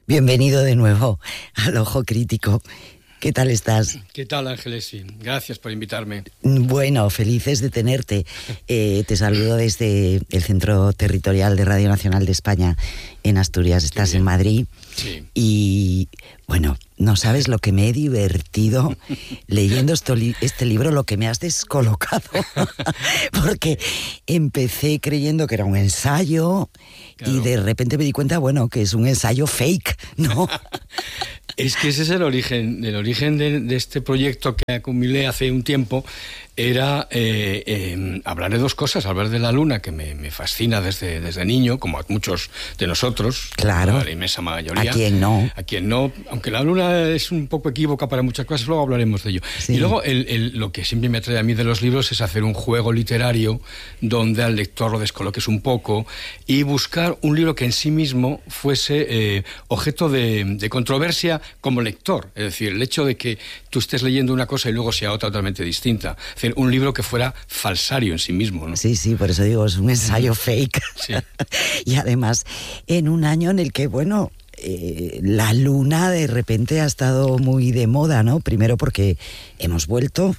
Bienvenido de nuevo al Ojo Crítico. ¿Qué tal estás? ¿Qué tal, Ángeles? Gracias por invitarme. Bueno, felices de tenerte. Te saludo desde el Centro Territorial de Radio Nacional de España en Asturias. Estás en Madrid. Sí. Y bueno, no sabes lo que me he divertido leyendo este libro, lo que me has descolocado. Porque empecé creyendo que era un ensayo, claro, y de repente me di cuenta, bueno, que es un ensayo fake, ¿no? Es que ese es el origen de este proyecto que acumulé hace un tiempo. Era hablar de dos cosas, hablar de la luna, que me fascina desde niño, como a muchos de nosotros, claro, la inmensa mayoría. ¿A quién no? A quien no, aunque la luna es un poco equívoca para muchas cosas, luego hablaremos de ello. Sí. Y luego lo que siempre me atrae a mí de los libros es hacer un juego literario donde al lector lo descoloques un poco y buscar un libro que en sí mismo fuese objeto de controversia como lector. Es decir, el hecho de que tú estés leyendo una cosa y luego sea otra totalmente distinta. Es decir, un libro que fuera falsario en sí mismo, ¿no? Sí, por eso digo, es un ensayo fake. Sí. Y además, en un año en el que, bueno, la luna de repente ha estado muy de moda, ¿no? Primero porque la hemos vuelto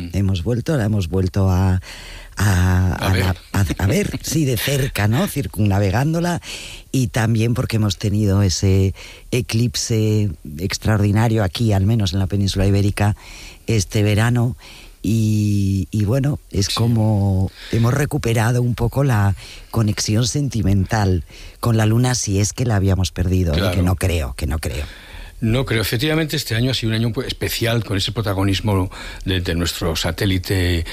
a ver, sí, de cerca, ¿no? Circunnavegándola, y también porque hemos tenido ese eclipse extraordinario aquí, al menos en la península ibérica, este verano. Y bueno, es como hemos recuperado un poco la conexión sentimental con la luna, si es que la habíamos perdido, claro. Que no creo. No creo. Efectivamente, este año ha sido un año especial con ese protagonismo de nuestro satélite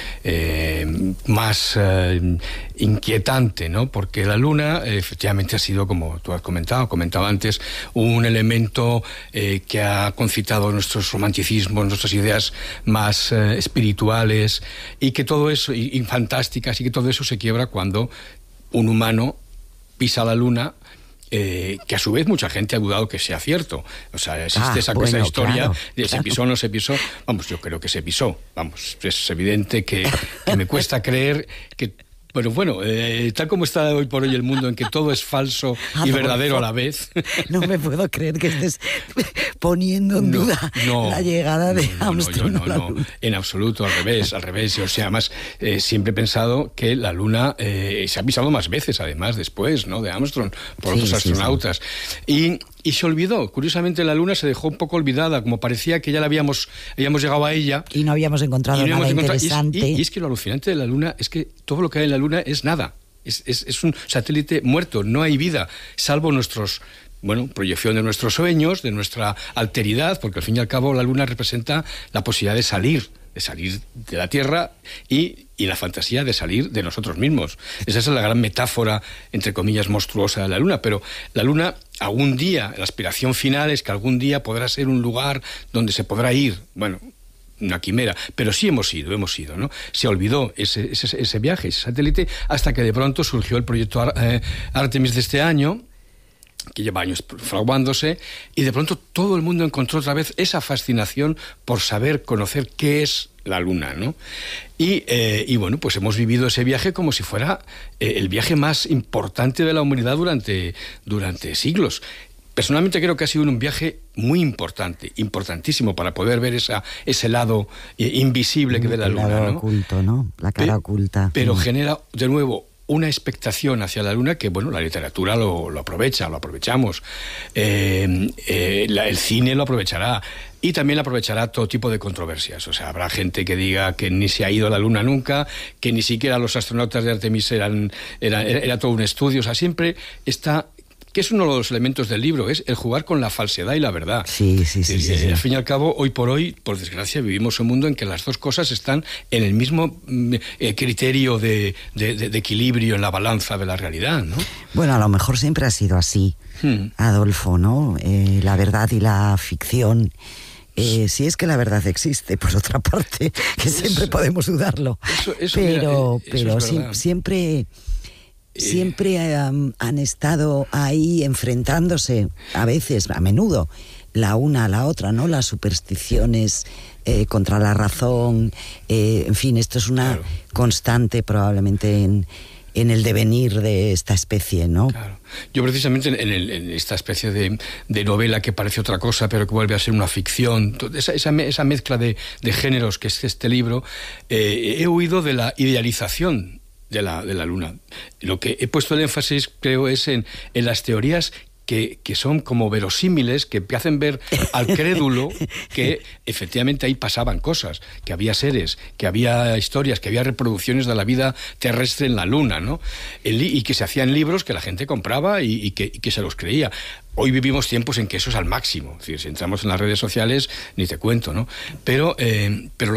más inquietante, ¿no? Porque la Luna efectivamente ha sido, como tú has comentado antes, un elemento que ha concitado nuestros romanticismos, nuestras ideas más espirituales, y que todo eso, y fantásticas, y que todo eso se quiebra cuando un humano pisa la Luna. Que a su vez mucha gente ha dudado que sea cierto. O sea, existe esa historia, claro, de se pisó o no se pisó. Vamos, yo creo que se pisó. Vamos, es evidente que me cuesta creer que... Pero bueno, tal como está hoy por hoy el mundo, en que todo es falso y verdadero a la vez. No me puedo creer que estés poniendo en duda la llegada de Armstrong a la Luna. En absoluto, al revés. O sea, además, siempre he pensado que la Luna se ha pisado más veces, además, después, ¿no? De Armstrong, por otros astronautas. Sí. Y se olvidó. Curiosamente, la Luna se dejó un poco olvidada, como parecía que ya habíamos llegado a ella. Y no habíamos encontrado nada interesante. Y es que lo alucinante de la Luna es que todo lo que hay en la Luna es nada. Es un satélite muerto, no hay vida, salvo proyección de nuestros sueños, de nuestra alteridad, porque al fin y al cabo la Luna representa la posibilidad de salir de la Tierra y la fantasía de salir de nosotros mismos. Esa es la gran metáfora, entre comillas, monstruosa de la Luna. Pero la Luna, algún día, la aspiración final es que algún día podrá ser un lugar donde se podrá ir. Bueno, una quimera, pero sí hemos ido, ¿no? Se olvidó ese viaje, ese satélite, hasta que de pronto surgió el proyecto Artemis de este año, que lleva años fraguándose, y de pronto todo el mundo encontró otra vez esa fascinación por conocer qué es la Luna, ¿no? Y bueno, pues hemos vivido ese viaje como si fuera el viaje más importante de la humanidad durante siglos. Personalmente creo que ha sido un viaje muy importantísimo para poder ver ese lado invisible que ve la Luna, el lado ¿no? Oculto, ¿no? La cara oculta. Pero genera, de nuevo, una expectación hacia la Luna que, bueno, la literatura lo aprovechamos. El cine lo aprovechará. Y también aprovechará todo tipo de controversias. O sea, habrá gente que diga que ni se ha ido a la Luna nunca, que ni siquiera los astronautas de Artemis era todo un estudio. O sea, siempre está... que es uno de los elementos del libro, es el jugar con la falsedad y la verdad. Sí. Al fin y al cabo, hoy por hoy, por desgracia, vivimos un mundo en que las dos cosas están en el mismo criterio de equilibrio en la balanza de la realidad, ¿no? Bueno, a lo mejor siempre ha sido así, Adolfo, ¿no? La verdad y la ficción. Si es que la verdad existe, por otra parte, que siempre podemos dudarlo. Pero siempre han estado ahí enfrentándose, a veces, a menudo, la una a la otra, ¿no? Las supersticiones contra la razón, en fin, esto es una constante probablemente en el devenir de esta especie, ¿no? Claro. Yo precisamente en esta especie de novela que parece otra cosa, pero que vuelve a ser una ficción, esa mezcla de géneros que es este libro, he huido de la idealización de la Luna. Lo que he puesto el énfasis, creo, es en las teorías que son como verosímiles, que hacen ver al crédulo que efectivamente ahí pasaban cosas, que había seres, que había historias, que había reproducciones de la vida terrestre en la Luna, ¿no? Y que se hacían libros que la gente compraba y que se los creía. Hoy vivimos tiempos en que eso es al máximo. Es decir, si entramos en las redes sociales, ni te cuento, ¿no? Pero